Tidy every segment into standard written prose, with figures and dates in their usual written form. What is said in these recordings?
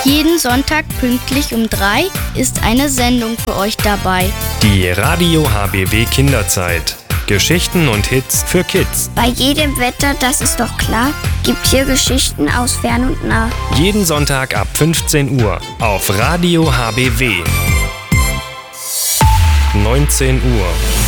Jeden Sonntag pünktlich um 3 ist eine Sendung für euch dabei. Die Radio HBW Kinderzeit. Geschichten und Hits für Kids. Bei jedem Wetter, das ist doch klar, gibt hier Geschichten aus fern und nah. Jeden Sonntag ab 15 Uhr auf Radio HBW. 19 Uhr.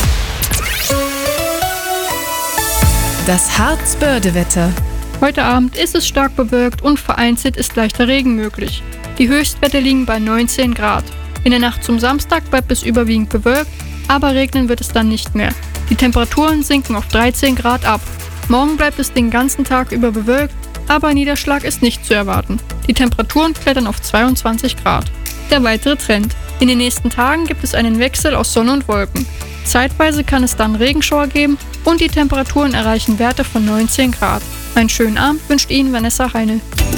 Das Harzbörde-Wetter. Heute Abend ist es stark bewölkt und vereinzelt ist leichter Regen möglich. Die Höchstwerte liegen bei 19 Grad. In der Nacht zum Samstag bleibt es überwiegend bewölkt, aber regnen wird es dann nicht mehr. Die Temperaturen sinken auf 13 Grad ab. Morgen bleibt es den ganzen Tag über bewölkt, aber Niederschlag ist nicht zu erwarten. Die Temperaturen klettern auf 22 Grad. Der weitere Trend. In den nächsten Tagen gibt es einen Wechsel aus Sonne und Wolken. Zeitweise kann es dann Regenschauer geben und die Temperaturen erreichen Werte von 19 Grad. Einen schönen Abend wünscht Ihnen Vanessa Heine.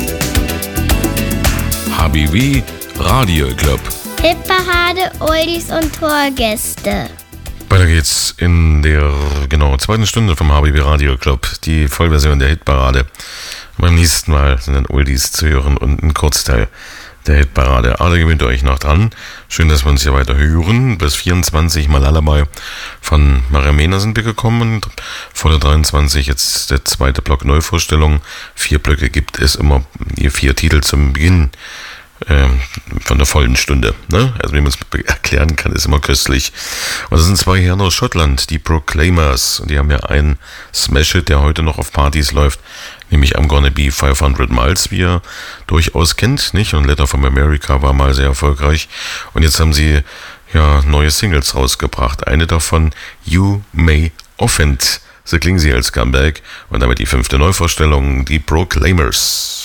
HBW Radio Club. Hitparade, Oldies und Torgäste. Weiter geht's in der zweiten Stunde vom HBW Radio Club. Die Vollversion der Hitparade. Beim nächsten Mal sind dann Oldies zu hören und ein Kurzteil der Hitparade. Alle gewöhnt euch noch dran. Schön, dass wir uns hier weiter hören. Bis 24 Mal Lullaby von Maria Mehner sind wir gekommen. Und vor der 23 jetzt der zweite Block Neuvorstellung. 4 Blöcke gibt es immer, 4 Titel zum Beginn von der vollen Stunde. Ne? Also wie man es erklären kann, ist immer köstlich. Und das sind 2 Herren aus Schottland, die Proclaimers. Und die haben ja einen Smash-Hit, der heute noch auf Partys läuft, nämlich I'm Gonna Be 500 Miles, wie ihr durchaus kennt, nicht? Und Letter from America war mal sehr erfolgreich. Und jetzt haben sie neue Singles rausgebracht. Eine davon, You May Offend. So klingen sie als Comeback. Und damit die 5. Neuvorstellung, die Proclaimers.